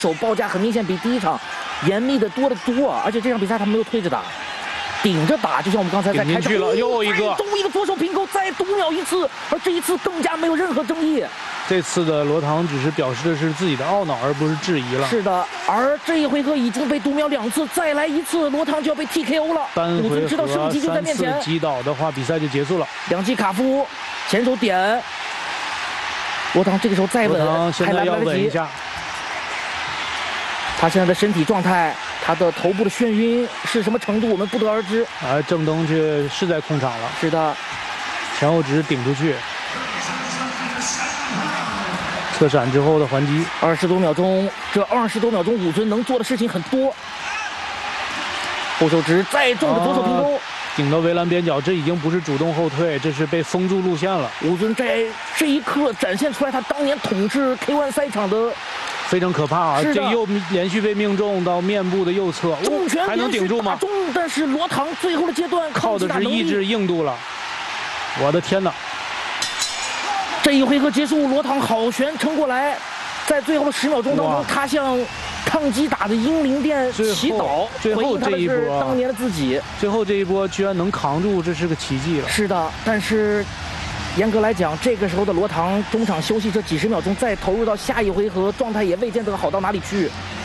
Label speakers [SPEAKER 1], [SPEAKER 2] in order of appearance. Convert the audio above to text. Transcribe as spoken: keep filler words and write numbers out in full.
[SPEAKER 1] 手报价很明显比第一场严密的多得多，而且这场比赛他没有推着打，顶着打，就像我们刚才在开场
[SPEAKER 2] 去了，又一个，
[SPEAKER 1] 东一个左手平扣，再读秒一次，而这一次更加没有任何争议。
[SPEAKER 2] 这次的罗唐只是表示的是自己的懊恼，而不是质疑了。
[SPEAKER 1] 是的，而这一回合已经被读秒两次，再来一次，罗唐就要被 T K O 了。
[SPEAKER 2] 单回合
[SPEAKER 1] 知道胜机就在面前，
[SPEAKER 2] 三次击倒的话，比赛就结束了。
[SPEAKER 1] 两记卡夫，前手点，罗唐这个时候再稳，
[SPEAKER 2] 现在要稳一下。
[SPEAKER 1] 他现在的身体状态，他的头部的眩晕是什么程度，我们不得而知。
[SPEAKER 2] 而郑东却是在控场了。
[SPEAKER 1] 是的，
[SPEAKER 2] 前后直顶出去，侧闪之后的还击。
[SPEAKER 1] 二十多秒钟，这二十多秒钟，武尊能做的事情很多。后手直再重的左手平勾。啊
[SPEAKER 2] 顶到围栏边角，这已经不是主动后退，这是被封住路线了。
[SPEAKER 1] 武尊在这一刻展现出来他当年统治 K 一 赛场的
[SPEAKER 2] 非常可怕啊！这又连续被命中到面部的右侧，
[SPEAKER 1] 重拳
[SPEAKER 2] 还能顶住吗？
[SPEAKER 1] 中，但是罗唐最后的阶段
[SPEAKER 2] 靠的是意志硬度了。我的天哪！
[SPEAKER 1] 这一回合结束，罗唐好旋撑过来，在最后的十秒钟当中，他向抗击打的英灵殿祈祷，
[SPEAKER 2] 最后这一波
[SPEAKER 1] 当年的自己，
[SPEAKER 2] 最后这一波居然能扛住，这是个奇迹了。
[SPEAKER 1] 是的，但是严格来讲，这个时候的罗唐中场休息这几十秒钟，再投入到下一回合，状态也未见得好到哪里去。